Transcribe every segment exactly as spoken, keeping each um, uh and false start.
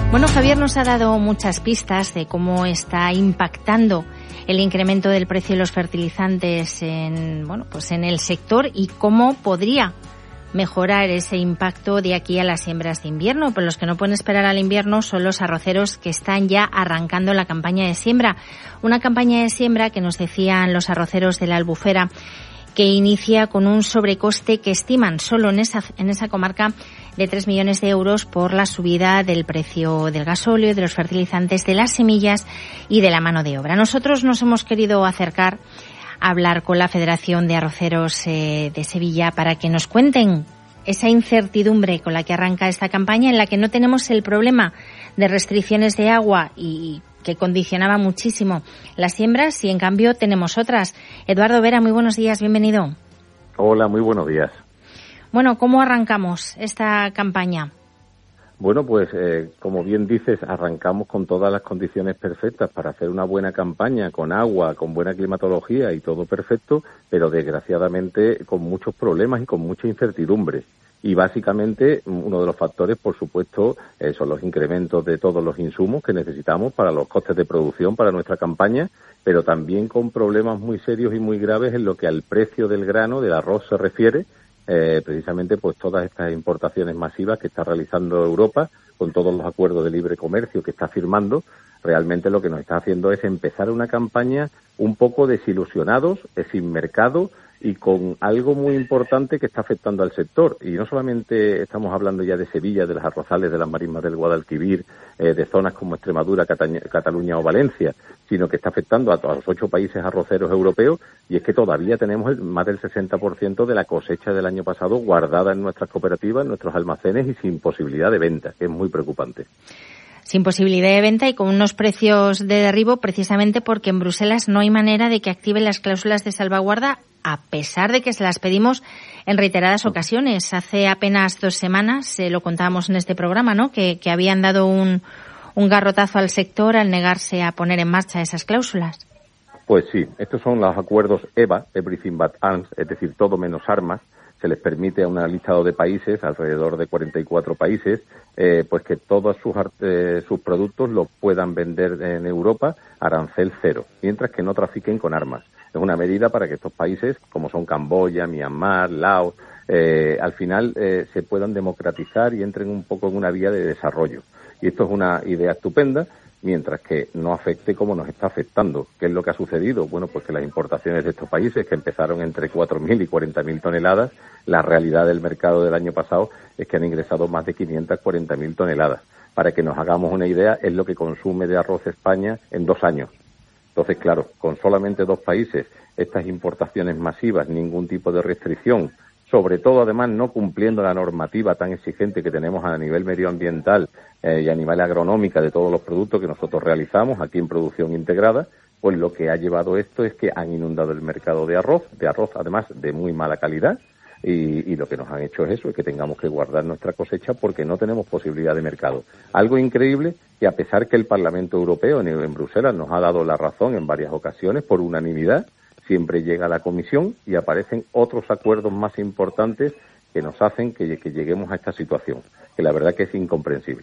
Bueno, Javier nos ha dado muchas pistas de cómo está impactando el incremento del precio de los fertilizantes en, bueno, pues en el sector y cómo podría mejorar ese impacto de aquí a las siembras de invierno. Pero los que no pueden esperar al invierno son los arroceros que están ya arrancando la campaña de siembra. Una campaña de siembra que nos decían los arroceros de la Albufera que inicia con un sobrecoste que estiman solo en esa, en esa comarca de tres millones de euros por la subida del precio del gasóleo, de los fertilizantes, de las semillas y de la mano de obra. Nosotros nos hemos querido acercar a hablar con la Federación de Arroceros eh, de Sevilla para que nos cuenten esa incertidumbre con la que arranca esta campaña, en la que no tenemos el problema de restricciones de agua y que condicionaba muchísimo las siembras, y en cambio tenemos otras. Eduardo Vera, muy buenos días, bienvenido. Hola, muy buenos días. Bueno, ¿cómo arrancamos esta campaña? Bueno, pues eh, como bien dices, arrancamos con todas las condiciones perfectas para hacer una buena campaña, con agua, con buena climatología y todo perfecto, pero desgraciadamente con muchos problemas y con mucha incertidumbre. Y básicamente uno de los factores, por supuesto, eh, son los incrementos de todos los insumos que necesitamos para los costes de producción para nuestra campaña, pero también con problemas muy serios y muy graves en lo que al precio del grano, del arroz se refiere, eh, precisamente pues todas estas importaciones masivas que está realizando Europa, con todos los acuerdos de libre comercio que está firmando, realmente lo que nos está haciendo es empezar una campaña un poco desilusionados, eh, sin mercado, y con algo muy importante que está afectando al sector. Y no solamente estamos hablando ya de Sevilla, de las arrozales, de las marismas del Guadalquivir, eh, de zonas como Extremadura, Cataña, Cataluña o Valencia, sino que está afectando a todos los ocho países arroceros europeos, y es que todavía tenemos el, más del sesenta por ciento de la cosecha del año pasado guardada en nuestras cooperativas, en nuestros almacenes y sin posibilidad de venta, que es muy preocupante. Sin posibilidad de venta y con unos precios de derribo, precisamente porque en Bruselas no hay manera de que activen las cláusulas de salvaguarda, a pesar de que se las pedimos en reiteradas ocasiones. Hace apenas dos semanas, eh, lo contábamos en este programa, ¿no?, que, que habían dado un, un garrotazo al sector al negarse a poner en marcha esas cláusulas. Pues sí, estos son los acuerdos E B A, Everything But Arms, es decir, todo menos armas. Se les permite a un listado de países, alrededor de cuarenta y cuatro países, eh, pues que todos sus, eh, sus productos los puedan vender en Europa a arancel cero, mientras que no trafiquen con armas. Es una medida para que estos países, como son Camboya, Myanmar, Laos, eh, al final eh, se puedan democratizar y entren un poco en una vía de desarrollo. Y esto es una idea estupenda, mientras que no afecte como nos está afectando. ¿Qué es lo que ha sucedido? Bueno, pues que las importaciones de estos países, que empezaron entre cuatro mil y cuarenta mil toneladas, la realidad del mercado del año pasado es que han ingresado más de quinientas cuarenta mil toneladas. Para que nos hagamos una idea, es lo que consume de arroz España en dos años. Entonces, claro, con solamente dos países, estas importaciones masivas, ningún tipo de restricción, sobre todo, además, no cumpliendo la normativa tan exigente que tenemos a nivel medioambiental eh, y a nivel agronómica de todos los productos que nosotros realizamos aquí en producción integrada, pues lo que ha llevado esto es que han inundado el mercado de arroz, de arroz además de muy mala calidad, y, y lo que nos han hecho es eso, es que tengamos que guardar nuestra cosecha porque no tenemos posibilidad de mercado. Algo increíble, que a pesar que el Parlamento Europeo en, en Bruselas nos ha dado la razón en varias ocasiones por unanimidad, siempre llega la Comisión y aparecen otros acuerdos más importantes que nos hacen que, que lleguemos a esta situación, que la verdad que es incomprensible.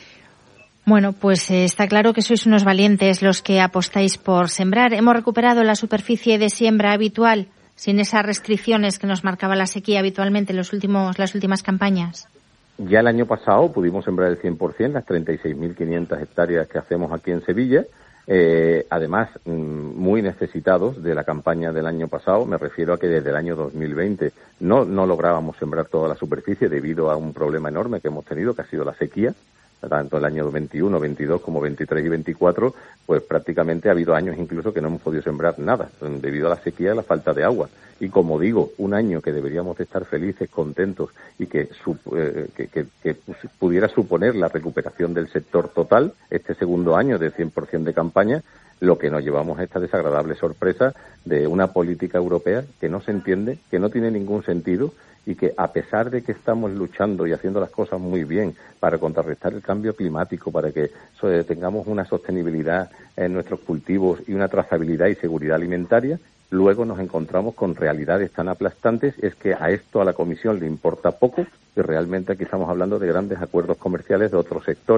Bueno, pues eh, está claro que sois unos valientes los que apostáis por sembrar. Hemos recuperado la superficie de siembra habitual sin esas restricciones que nos marcaba la sequía habitualmente en los últimos, las últimas campañas. Ya el año pasado pudimos sembrar el cien por ciento, las treinta y seis mil quinientas hectáreas que hacemos aquí en Sevilla. Eh, además, muy necesitados de la campaña del año pasado. Me refiero a que desde el año dos mil veinte no, no lográbamos sembrar toda la superficie debido a un problema enorme que hemos tenido, que ha sido la sequía. Tanto el año veintiuno, veintidós como veintitrés y veinticuatro, pues prácticamente ha habido años incluso que no hemos podido sembrar nada debido a la sequía y a la falta de agua. Y como digo, un año que deberíamos de estar felices, contentos y que, eh, que, que, que pudiera suponer la recuperación del sector total, este segundo año de cien por ciento de campaña, lo que nos llevamos a esta desagradable sorpresa de una política europea que no se entiende, que no tiene ningún sentido y que, a pesar de que estamos luchando y haciendo las cosas muy bien para contrarrestar el cambio climático, para que tengamos una sostenibilidad en nuestros cultivos y una trazabilidad y seguridad alimentaria, luego nos encontramos con realidades tan aplastantes. Es que a esto a la Comisión le importa poco, y realmente aquí estamos hablando de grandes acuerdos comerciales de otros sectores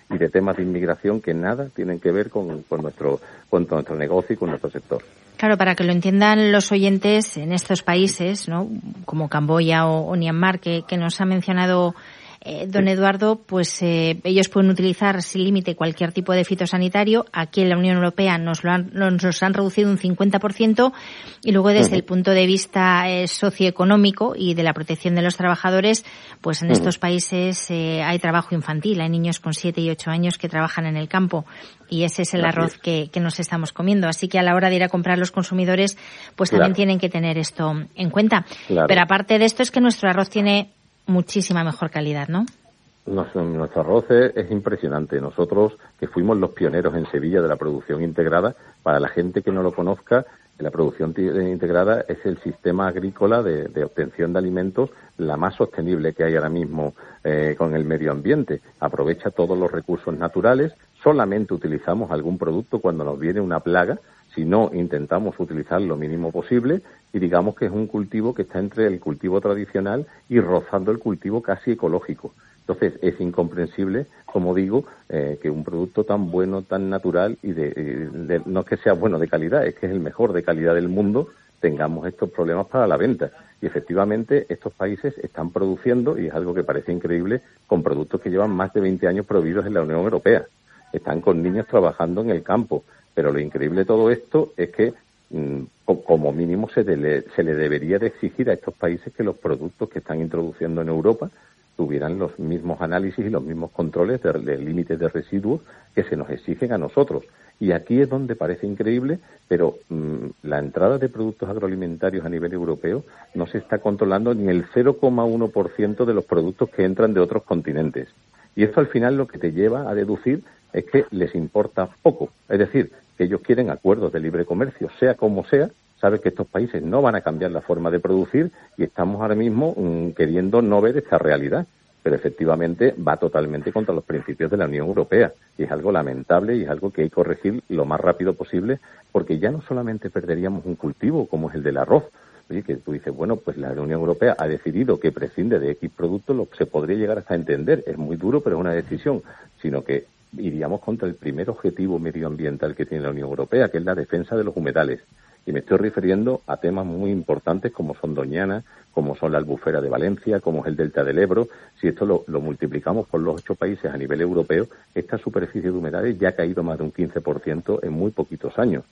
y de temas de inmigración que nada tienen que ver con, con, nuestro, con nuestro negocio y con nuestro sector. Claro, para que lo entiendan los oyentes, en estos países, ¿no?, como Camboya o, o Myanmar, que, que nos ha mencionado Eh, don Eduardo, pues eh, ellos pueden utilizar sin límite cualquier tipo de fitosanitario. Aquí en la Unión Europea nos lo han, nos han reducido un cincuenta por ciento y luego desde uh-huh. el punto de vista eh, socioeconómico y de la protección de los trabajadores, pues en uh-huh. estos países eh, hay trabajo infantil, hay niños con siete y ocho años que trabajan en el campo y ese es el Gracias. arroz que, que nos estamos comiendo. Así que a la hora de ir a comprar los consumidores, pues claro. también tienen que tener esto en cuenta. Claro. Pero aparte de esto es que nuestro arroz tiene muchísima mejor calidad, ¿no? Nuestro, nuestro arroz es, es impresionante. Nosotros, que fuimos los pioneros en Sevilla de la producción integrada, para la gente que no lo conozca, la producción integrada es el sistema agrícola de, de obtención de alimentos la más sostenible que hay ahora mismo eh, con el medio ambiente. Aprovecha todos los recursos naturales, solamente utilizamos algún producto cuando nos viene una plaga, si no, intentamos utilizar lo mínimo posible y digamos que es un cultivo que está entre el cultivo tradicional y rozando el cultivo casi ecológico. Entonces, es incomprensible, como digo, eh, que un producto tan bueno, tan natural y de, de, no es que sea bueno de calidad, es que es el mejor de calidad del mundo, tengamos estos problemas para la venta. Y efectivamente, estos países están produciendo, y es algo que parece increíble, con productos que llevan más de veinte años prohibidos en la Unión Europea. Están con niños trabajando en el campo. Pero lo increíble de todo esto es que, mmm, como mínimo, se, de, se le debería de exigir a estos países que los productos que están introduciendo en Europa tuvieran los mismos análisis y los mismos controles de, de límites de residuos que se nos exigen a nosotros. Y aquí es donde parece increíble, pero mmm, la entrada de productos agroalimentarios a nivel europeo no se está controlando ni el cero coma uno por ciento de los productos que entran de otros continentes. Y esto al final lo que te lleva a deducir es que les importa poco. Es decir, que ellos quieren acuerdos de libre comercio, sea como sea, saben que estos países no van a cambiar la forma de producir y estamos ahora mismo mmm, queriendo no ver esta realidad. Pero efectivamente va totalmente contra los principios de la Unión Europea y es algo lamentable y es algo que hay que corregir lo más rápido posible porque ya no solamente perderíamos un cultivo como es el del arroz. Oye, que tú dices, bueno, pues la Unión Europea ha decidido que prescinde de X productos, lo que se podría llegar hasta entender. Es muy duro, pero es una decisión, sino que iríamos contra el primer objetivo medioambiental que tiene la Unión Europea, que es la defensa de los humedales. Y me estoy refiriendo a temas muy importantes como son Doñana, como son la Albufera de Valencia, como es el Delta del Ebro. Si esto lo, lo multiplicamos por los ocho países a nivel europeo, esta superficie de humedales ya ha caído más de un quince por ciento en muy poquitos años.